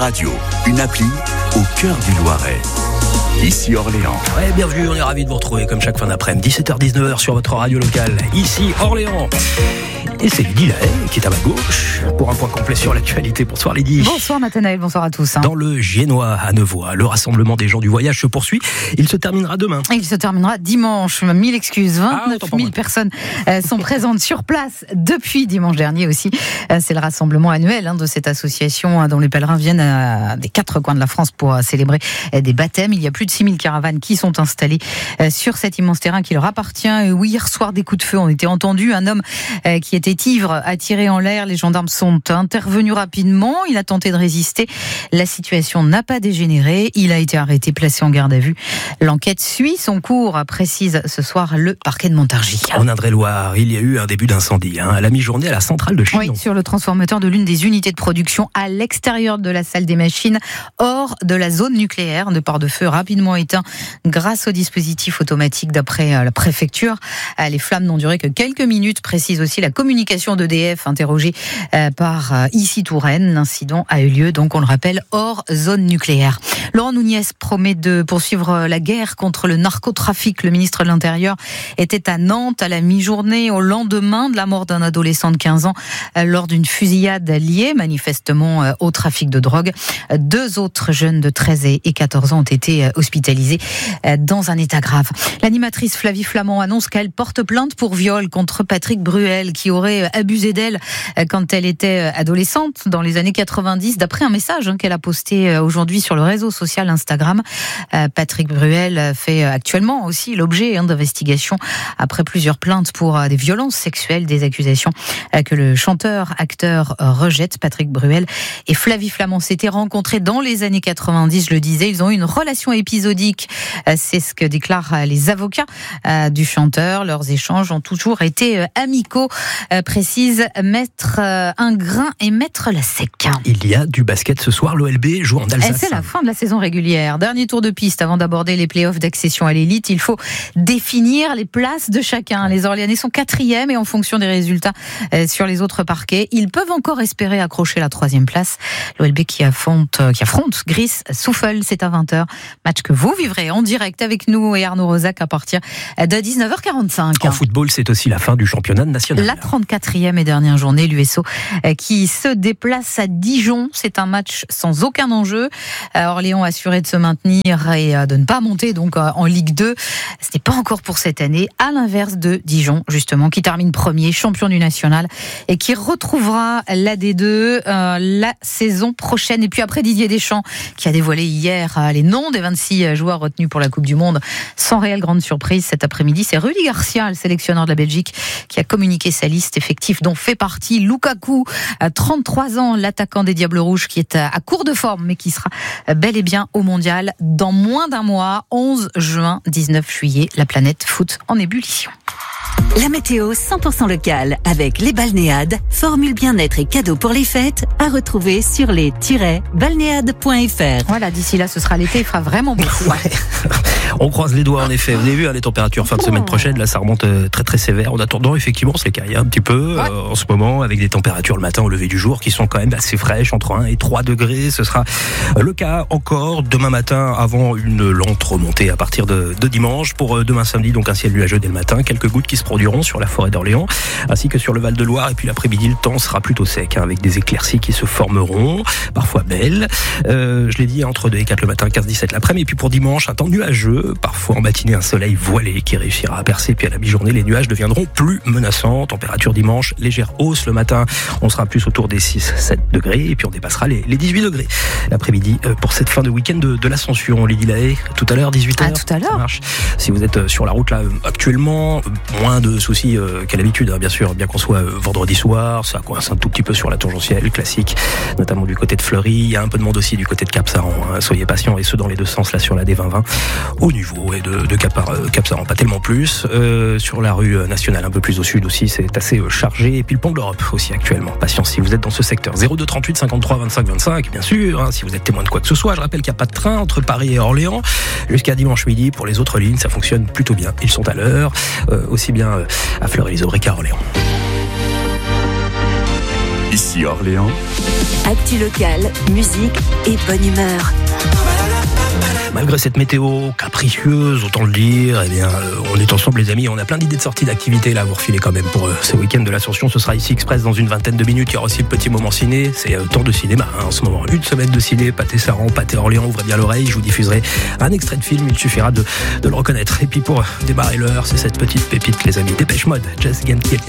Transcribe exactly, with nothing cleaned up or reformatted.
Radio, une appli au cœur du Loiret. Ici Orléans. Ouais, bienvenue, on est ravis de vous retrouver comme chaque fin d'après-midi, dix-sept heures dix-neuf heures sur votre radio locale, ici Orléans. Et c'est Lydie Lahaye qui est à ma gauche pour un point complet sur l'actualité. Bonsoir Lydie. Bonsoir Nathanaël, bonsoir à tous. Dans le Giennois à Nevoy, le rassemblement des gens du voyage se poursuit. Il se terminera demain. Il se terminera dimanche. Mille excuses. vingt-neuf mille personnes sont présentes sur place depuis dimanche dernier aussi. C'est le rassemblement annuel de cette association dont les pèlerins viennent des quatre coins de la France pour célébrer des baptêmes. Il y a plus de six mille caravanes qui sont installées sur cet immense terrain qui leur appartient. Oui, hier soir, des coups de feu ont été entendus. Un homme qui était ivre a tiré en l'air. Les gendarmes sont intervenus rapidement. Il a tenté de résister. La situation n'a pas dégénéré. Il a été arrêté, placé en garde à vue. L'enquête suit son cours, précise ce soir le parquet de Montargis. En Indre-et-Loire, il y a eu un début d'incendie hein, à la mi-journée à la centrale de Chinon. Oui, sur le transformateur de l'une des unités de production à l'extérieur de la salle des machines, hors de la zone nucléaire. De port de feu rapidement éteint grâce au dispositif automatique d'après la préfecture. Les flammes n'ont duré que quelques minutes, précise aussi la communication d'E D F interrogée par Ici Touraine. L'incident a eu lieu, donc on le rappelle, hors zone nucléaire. Laurent Nunez promet de poursuivre la guerre contre le narcotrafic. Le ministre de l'Intérieur était à Nantes à la mi-journée, au lendemain de la mort d'un adolescent de quinze ans lors d'une fusillade liée manifestement au trafic de drogue. Deux autres jeunes de treize et quatorze ans ont été hospitalisés dans un état grave. L'animatrice Flavie Flament annonce qu'elle porte plainte pour viol contre Patrick Bruel, qui aurait abusé d'elle quand elle était adolescente dans les années quatre-vingt-dix, d'après un message qu'elle a posté aujourd'hui sur le réseau social Instagram. Patrick Bruel fait actuellement aussi l'objet d'investigations après plusieurs plaintes pour des violences sexuelles, des accusations que le chanteur-acteur rejette. Patrick Bruel et Flavie Flament s'étaient rencontrés dans les années quatre-vingt-dix, je le disais, ils ont eu une relation épisodique, c'est ce que déclarent les avocats du chanteur. Leurs échanges ont toujours été amicaux, précise Maître Ingrain et Maître Lasec. Il y a du basket ce soir, l'O L B joue en Alsace. C'est la fin de la saison régulière. Dernier tour de piste avant d'aborder les playoffs d'accession à l'élite. Il faut définir les places de chacun. Les Orléanais sont quatrième et en fonction des résultats sur les autres parquets, ils peuvent encore espérer accrocher la troisième place. L'O L B qui affronte, qui affronte Gris-Souffel, c'est à vingt heures. Match que vous vivrez en direct avec nous et Arnaud Rosac à partir de dix-neuf heures quarante-cinq. En football, c'est aussi la fin du championnat national. La trente-quatrième et dernière journée, l'U S O qui se déplace à Dijon. C'est un match sans aucun enjeu. Orléans assuré de se maintenir et de ne pas monter donc en Ligue deux. Ce n'est pas encore pour cette année, à l'inverse de Dijon, justement, qui termine premier, champion du national et qui retrouvera la D deux euh, la saison prochaine. Et puis après, Didier Deschamps, qui a dévoilé hier les noms des vingt-six joueurs retenus pour la Coupe du Monde, sans réelle grande surprise cet après-midi. C'est Rudy Garcia, le sélectionneur de la Belgique, qui a communiqué sa liste effective dont fait partie Lukaku, à trente-trois ans, l'attaquant des Diables Rouges, qui est à court de forme mais qui sera bel et bien au mondial dans moins d'un mois, onze juin, dix-neuf juillet. La planète foot en ébullition. La météo cent pour cent locale avec les balnéades, formule bien-être et cadeaux pour les fêtes à retrouver sur les tiret balnéades point f r. Voilà, d'ici là ce sera l'été, il fera vraiment beau. Ouais. On croise les doigts en effet. Vous avez vu hein, les températures fin de semaine prochaine, là ça remonte euh, très très sévère. En attendant effectivement c'est caille un petit peu ouais. euh, en ce moment avec des températures le matin au lever du jour qui sont quand même assez fraîches, entre un et trois degrés. Ce sera le cas encore demain matin avant une lente remontée à partir de, de dimanche. Pour euh, demain samedi, donc un ciel nuageux dès le matin, quelques gouttes qui se produiront sur la forêt d'Orléans ainsi que sur le Val-de-Loire. Et puis l'après-midi le temps sera plutôt sec hein, avec des éclaircies qui se formeront, parfois belles. Euh, je l'ai dit entre deux et quatre le matin, quinze dix-sept l'après-midi. Et puis pour dimanche un temps nuageux, parfois en matinée un soleil voilé qui réussira à percer. Puis à la mi-journée les nuages deviendront plus menaçants. Température dimanche, légère hausse le matin, on sera plus autour des six sept degrés et puis on dépassera les, les dix-huit degrés l'après-midi euh, pour cette fin de week-end de, de l'Ascension. Lydie Lahaye, tout à l'heure, dix-huit heures. Ah, tout à l'heure. Ça marche. Si vous êtes sur la route là actuellement, moins de soucis euh, qu'à l'habitude hein, bien sûr, bien qu'on soit euh, vendredi soir, ça coince un tout petit peu sur la tangentielle classique, notamment du côté de Fleury. Il y a un peu de monde aussi du côté de Cap-Saran hein. Soyez patients et ce dans les deux sens là sur la D vingt vingt au niveau et de, de Cap-Saran, pas tellement plus. Euh, sur la rue nationale un peu plus au sud aussi, c'est assez chargé. Et puis le pont de l'Europe aussi actuellement. Patience si vous êtes dans ce secteur. zéro deux trente-huit cinquante-trois vingt-cinq vingt-cinq, bien sûr, hein, si vous êtes témoin de quoi que ce soit. Je rappelle qu'il n'y a pas de train entre Paris et Orléans jusqu'à dimanche midi. Pour les autres lignes, ça fonctionne plutôt bien. Ils sont à l'heure, euh, aussi bien à Fleury-les-Aubrais qu'à Orléans. Ici Orléans. Actu locale, musique et bonne humeur. Malgré cette météo capricieuse, autant le dire, eh bien, euh, on est ensemble les amis, on a plein d'idées de sorties d'activités là à vous refiler quand même pour euh, ce week-end de l'Ascension. Ce sera ici Express dans une vingtaine de minutes. Il y aura aussi le petit moment ciné, c'est euh, temps de cinéma hein, en ce moment. Une semaine de ciné, Pâté Saran, Pâté Orléans, ouvrez bien l'oreille, je vous diffuserai un extrait de film, il suffira de, de le reconnaître. Et puis pour démarrer l'heure, c'est cette petite pépite les amis, Dépêche Mode, Just Again Kill Me.